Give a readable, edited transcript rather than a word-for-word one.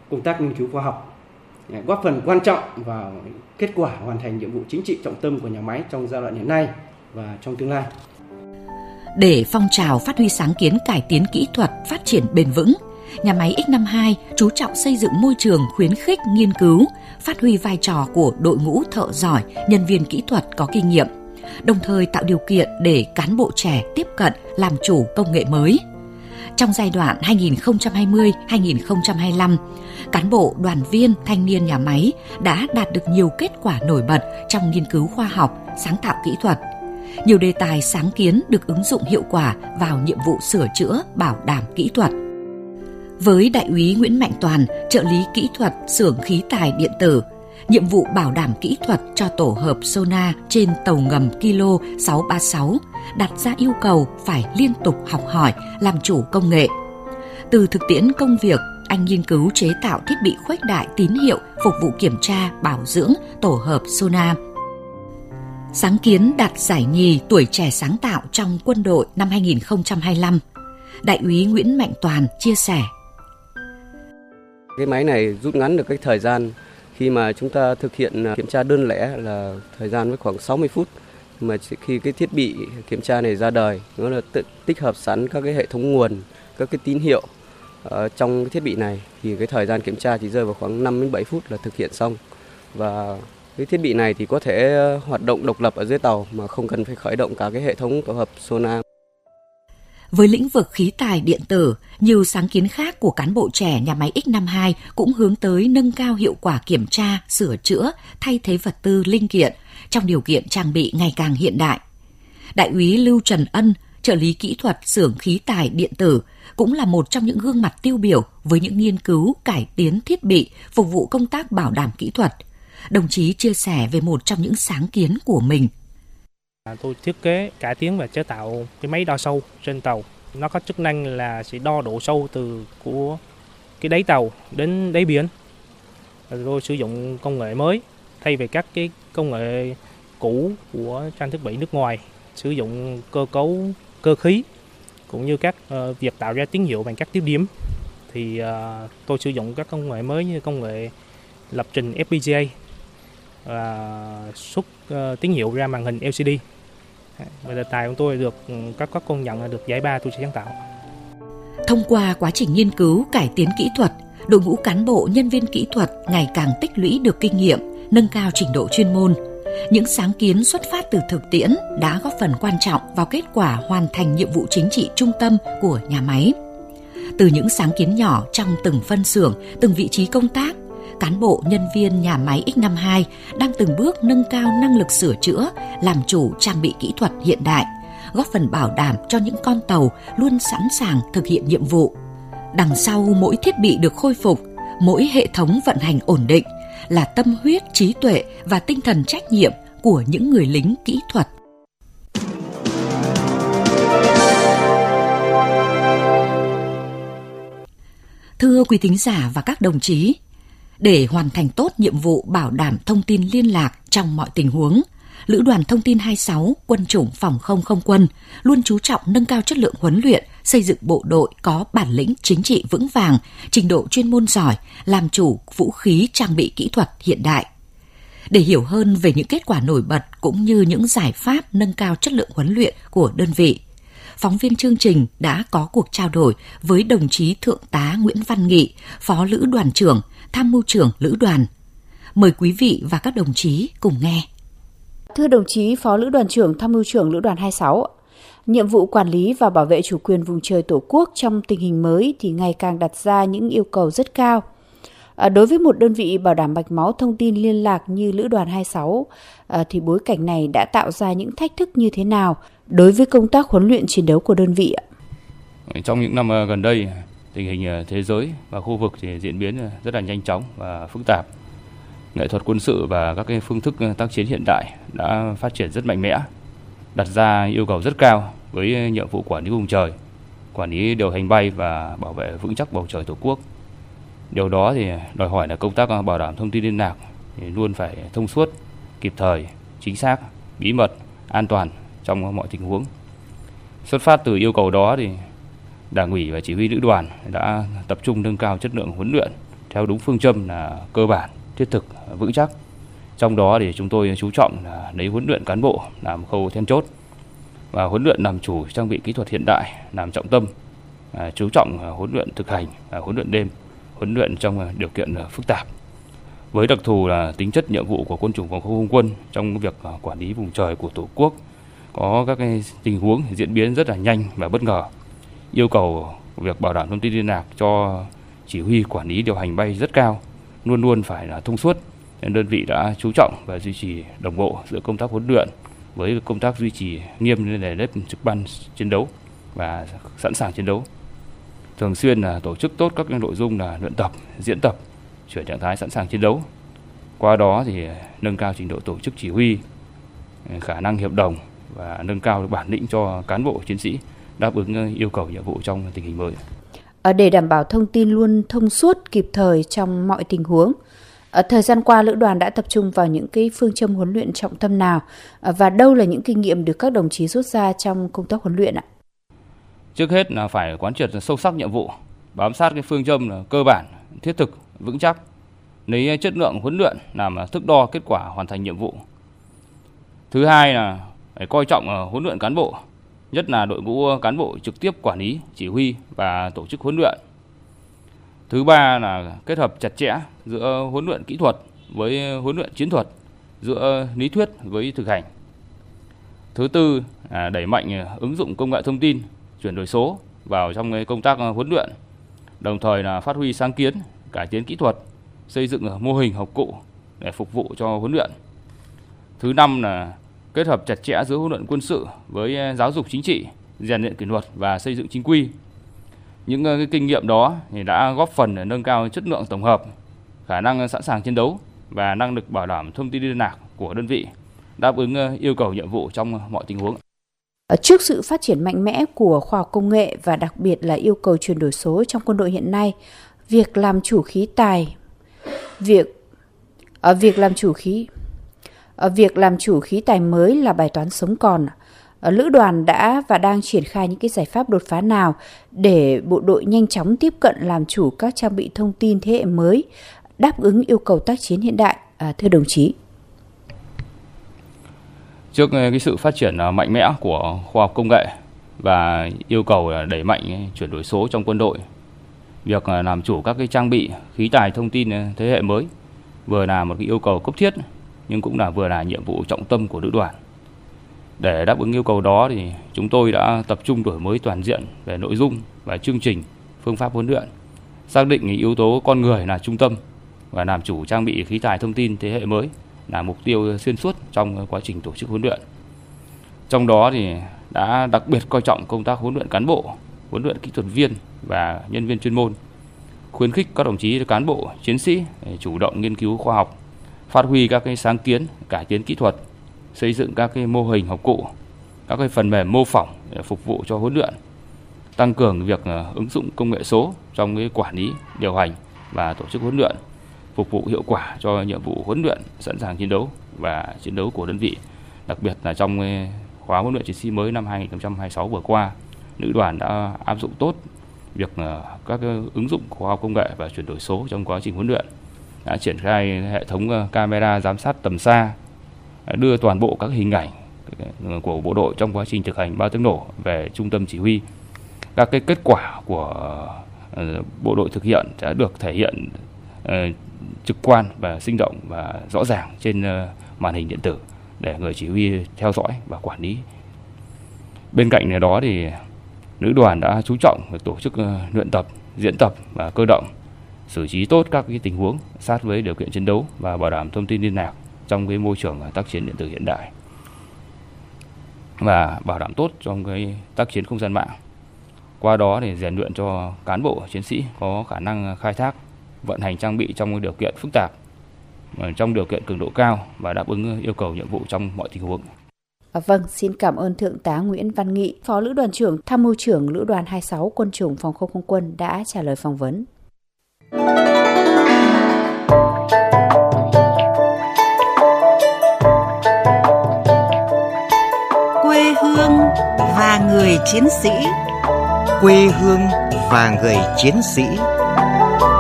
công tác nghiên cứu khoa học, góp phần quan trọng vào kết quả hoàn thành nhiệm vụ chính trị trọng tâm của nhà máy trong giai đoạn hiện nay và trong tương lai. Để phong trào phát huy sáng kiến cải tiến kỹ thuật phát triển bền vững, nhà máy X52 chú trọng xây dựng môi trường khuyến khích nghiên cứu, phát huy vai trò của đội ngũ thợ giỏi, nhân viên kỹ thuật có kinh nghiệm, đồng thời tạo điều kiện để cán bộ trẻ tiếp cận làm chủ công nghệ mới. Trong giai đoạn 2020-2025, cán bộ, đoàn viên, thanh niên nhà máy đã đạt được nhiều kết quả nổi bật trong nghiên cứu khoa học, sáng tạo kỹ thuật. Nhiều đề tài sáng kiến được ứng dụng hiệu quả vào nhiệm vụ sửa chữa, bảo đảm kỹ thuật. Với Đại úy Nguyễn Mạnh Toàn, trợ lý kỹ thuật xưởng khí tài điện tử, nhiệm vụ bảo đảm kỹ thuật cho tổ hợp sonar trên tàu ngầm Kilo 636 đặt ra yêu cầu phải liên tục học hỏi, làm chủ công nghệ. Từ thực tiễn công việc, anh nghiên cứu chế tạo thiết bị khuếch đại tín hiệu phục vụ kiểm tra, bảo dưỡng tổ hợp sonar. Sáng kiến đạt giải nhì tuổi trẻ sáng tạo trong quân đội năm 2025. Đại úy Nguyễn Mạnh Toàn chia sẻ. Cái máy này rút ngắn được cái thời gian khi mà chúng ta thực hiện kiểm tra đơn lẻ là thời gian với khoảng 60 phút. Mà khi cái thiết bị kiểm tra này ra đời, nó là tích hợp sẵn các cái hệ thống nguồn, các cái tín hiệu trong cái thiết bị này thì cái thời gian kiểm tra chỉ rơi vào khoảng 5 đến 7 phút là thực hiện xong. Và cái thiết bị này thì có thể hoạt động độc lập ở dưới tàu mà không cần phải khởi động cả cái hệ thống tổ hợp sonar. Với lĩnh vực khí tài điện tử, nhiều sáng kiến khác của cán bộ trẻ nhà máy X52 cũng hướng tới nâng cao hiệu quả kiểm tra, sửa chữa, thay thế vật tư linh kiện trong điều kiện trang bị ngày càng hiện đại. Đại úy Lưu Trần Ân, trợ lý kỹ thuật xưởng khí tài điện tử, cũng là một trong những gương mặt tiêu biểu với những nghiên cứu cải tiến thiết bị phục vụ công tác bảo đảm kỹ thuật. Đồng chí chia sẻ về một trong những sáng kiến của mình. Tôi thiết kế, cải tiến và chế tạo cái máy đo sâu trên tàu. Nó có chức năng là sẽ đo độ sâu của cái đáy tàu đến đáy biển. Tôi sử dụng công nghệ mới thay vì các cái công nghệ cũ của trang thiết bị nước ngoài, sử dụng cơ cấu cơ khí cũng như các việc tạo ra tín hiệu bằng các tiếp điểm. Thì tôi sử dụng các công nghệ mới như công nghệ lập trình FPGA và xuất tín hiệu ra màn hình LCD. Và đề tài của tôi được các công nhận là được giải ba tôi sẽ sáng tạo. Thông qua quá trình nghiên cứu cải tiến kỹ thuật, đội ngũ cán bộ nhân viên kỹ thuật ngày càng tích lũy được kinh nghiệm, nâng cao trình độ chuyên môn. Những sáng kiến xuất phát từ thực tiễn đã góp phần quan trọng vào kết quả hoàn thành nhiệm vụ chính trị trung tâm của nhà máy. Từ những sáng kiến nhỏ trong từng phân xưởng, từng vị trí công tác, cán bộ nhân viên nhà máy X52 đang từng bước nâng cao năng lực sửa chữa, làm chủ trang bị kỹ thuật hiện đại, góp phần bảo đảm cho những con tàu luôn sẵn sàng thực hiện nhiệm vụ. Đằng sau mỗi thiết bị được khôi phục, mỗi hệ thống vận hành ổn định là tâm huyết, trí tuệ và tinh thần trách nhiệm của những người lính kỹ thuật. Thưa quý thính giả và các đồng chí, để hoàn thành tốt nhiệm vụ bảo đảm thông tin liên lạc trong mọi tình huống, Lữ đoàn Thông tin 26 Quân chủng Phòng không Không quân luôn chú trọng nâng cao chất lượng huấn luyện, xây dựng bộ đội có bản lĩnh chính trị vững vàng, trình độ chuyên môn giỏi, làm chủ vũ khí trang bị kỹ thuật hiện đại. Để hiểu hơn về những kết quả nổi bật cũng như những giải pháp nâng cao chất lượng huấn luyện của đơn vị, phóng viên chương trình đã có cuộc trao đổi với đồng chí Thượng tá Nguyễn Văn Nghị, Phó Lữ đoàn trưởng, Tham mưu trưởng Lữ đoàn. Mời quý vị và các đồng chí cùng nghe. Thưa đồng chí Phó Lữ đoàn trưởng, Tham mưu trưởng Lữ đoàn 26, nhiệm vụ quản lý và bảo vệ chủ quyền vùng trời Tổ quốc trong tình hình mới thì ngày càng đặt ra những yêu cầu rất cao. Đối với một đơn vị bảo đảm mạch máu thông tin liên lạc như Lữ đoàn 26, thì bối cảnh này đã tạo ra những thách thức như thế nào đối với công tác huấn luyện chiến đấu của đơn vị ạ? Trong những năm gần đây, tình hình thế giới và khu vực thì diễn biến rất là nhanh chóng và phức tạp. Nghệ thuật quân sự và các cái phương thức tác chiến hiện đại đã phát triển rất mạnh mẽ, đặt ra yêu cầu rất cao với nhiệm vụ quản lý vùng trời, quản lý điều hành bay và bảo vệ vững chắc bầu trời Tổ quốc. Điều đó thì đòi hỏi là công tác bảo đảm thông tin liên lạc thì luôn phải thông suốt, kịp thời, chính xác, bí mật, an toàn trong mọi tình huống. Xuất phát từ yêu cầu đó thì Đảng ủy và Chỉ huy Lữ đoàn đã tập trung nâng cao chất lượng huấn luyện theo đúng phương châm là cơ bản, thiết thực, vững chắc. Trong đó thì chúng tôi chú trọng là lấy huấn luyện cán bộ làm khâu then chốt và huấn luyện làm chủ trang bị kỹ thuật hiện đại làm trọng tâm, chú trọng huấn luyện thực hành, huấn luyện đêm, huấn luyện trong điều kiện phức tạp. Với đặc thù là tính chất nhiệm vụ của quân chủng phòng không không quân trong việc quản lý vùng trời của Tổ quốc, có các cái tình huống diễn biến rất là nhanh và bất ngờ, yêu cầu việc bảo đảm thông tin liên lạc cho chỉ huy quản lý điều hành bay rất cao, luôn luôn phải là thông suốt. Nên đơn vị đã chú trọng và duy trì đồng bộ giữa công tác huấn luyện với công tác duy trì nghiêm nề nếp trực ban chiến đấu và sẵn sàng chiến đấu. Thường xuyên là tổ chức tốt các nội dung là luyện tập, diễn tập, chuyển trạng thái sẵn sàng chiến đấu. Qua đó thì nâng cao trình độ tổ chức chỉ huy, khả năng hiệp đồng và nâng cao bản lĩnh cho cán bộ chiến sĩ đáp ứng yêu cầu nhiệm vụ trong tình hình mới. Để đảm bảo thông tin luôn thông suốt, kịp thời trong mọi tình huống, thời gian qua Lữ đoàn đã tập trung vào những cái phương châm huấn luyện trọng tâm nào và đâu là những kinh nghiệm được các đồng chí rút ra trong công tác huấn luyện ạ? Trước hết là phải quán triệt sâu sắc nhiệm vụ, bám sát cái phương châm là cơ bản, thiết thực, vững chắc, lấy chất lượng huấn luyện làm thước đo kết quả hoàn thành nhiệm vụ. Thứ hai là phải coi trọng huấn luyện cán bộ, nhất là đội ngũ cán bộ trực tiếp quản lý, chỉ huy và tổ chức huấn luyện. Thứ ba là kết hợp chặt chẽ giữa huấn luyện kỹ thuật với huấn luyện chiến thuật, giữa lý thuyết với thực hành. Thứ tư là đẩy mạnh ứng dụng công nghệ thông tin, chuyển đổi số vào trong công tác huấn luyện, đồng thời là phát huy sáng kiến, cải tiến kỹ thuật, xây dựng mô hình học cụ để phục vụ cho huấn luyện. Thứ năm là kết hợp chặt chẽ giữa huấn luyện quân sự với giáo dục chính trị, rèn luyện kỷ luật và xây dựng chính quy. Những cái kinh nghiệm đó thì đã góp phần để nâng cao chất lượng tổng hợp, khả năng sẵn sàng chiến đấu và năng lực bảo đảm thông tin liên lạc của đơn vị, đáp ứng yêu cầu nhiệm vụ trong mọi tình huống. Trước sự phát triển mạnh mẽ của khoa học công nghệ và đặc biệt là yêu cầu chuyển đổi số trong quân đội hiện nay, việc làm chủ khí tài mới là bài toán sống còn. Lữ đoàn đã và đang triển khai những cái giải pháp đột phá nào để bộ đội nhanh chóng tiếp cận làm chủ các trang bị thông tin thế hệ mới, đáp ứng yêu cầu tác chiến hiện đại, thưa đồng chí? Trước cái sự phát triển mạnh mẽ của khoa học công nghệ và yêu cầu đẩy mạnh chuyển đổi số trong quân đội, việc làm chủ các cái trang bị khí tài thông tin thế hệ mới vừa là một cái yêu cầu cấp thiết, nhưng cũng vừa là nhiệm vụ trọng tâm của lữ đoàn. Để đáp ứng yêu cầu đó thì chúng tôi đã tập trung đổi mới toàn diện về nội dung và chương trình, phương pháp huấn luyện, xác định yếu tố con người là trung tâm và làm chủ trang bị khí tài thông tin thế hệ mới là mục tiêu xuyên suốt trong quá trình tổ chức huấn luyện. Trong đó thì đã đặc biệt coi trọng công tác huấn luyện cán bộ, huấn luyện kỹ thuật viên và nhân viên chuyên môn, khuyến khích các đồng chí cán bộ, chiến sĩ chủ động nghiên cứu khoa học, phát huy các cái sáng kiến, cải tiến kỹ thuật, xây dựng các cái mô hình học cụ, các cái phần mềm mô phỏng để phục vụ cho huấn luyện, tăng cường việc ứng dụng công nghệ số trong cái quản lý, điều hành và tổ chức huấn luyện, phục vụ hiệu quả cho nhiệm vụ huấn luyện, sẵn sàng chiến đấu và chiến đấu của đơn vị. Đặc biệt là trong khóa huấn luyện chiến sĩ mới năm 2026 vừa qua, lữ đoàn đã áp dụng tốt việc các ứng dụng khoa học công nghệ và chuyển đổi số trong quá trình huấn luyện, đã triển khai hệ thống camera giám sát tầm xa, đưa toàn bộ các hình ảnh của bộ đội trong quá trình thực hành 3 tiếng nổ về trung tâm chỉ huy. Các cái kết quả của bộ đội thực hiện đã được thể hiện trực quan và sinh động và rõ ràng trên màn hình điện tử để người chỉ huy theo dõi và quản lý. Bên cạnh đó thì lữ đoàn đã chú trọng việc tổ chức luyện tập, diễn tập và cơ động, xử trí tốt các cái tình huống sát với điều kiện chiến đấu và bảo đảm thông tin liên lạc trong cái môi trường tác chiến điện tử hiện đại và bảo đảm tốt trong cái tác chiến không gian mạng. Qua đó để rèn luyện cho cán bộ chiến sĩ có khả năng khai thác, vận hành trang bị trong điều kiện phức tạp, trong điều kiện cường độ cao và đáp ứng yêu cầu nhiệm vụ trong mọi tình huống. Vâng, xin cảm ơn Thượng tá Nguyễn Văn Nghị, Phó Lữ đoàn trưởng, Tham mưu trưởng Lữ đoàn 26 Quân chủng Phòng không không quân đã trả lời phỏng vấn. Quê hương và người chiến sĩ. Quê hương và người chiến sĩ.